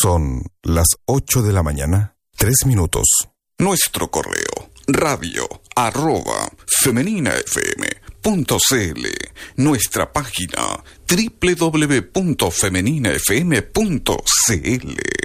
Son las 8 de la mañana, 3 minutos. Nuestro correo radio@femeninafm.cl. Nuestra página www.femeninafm.cl.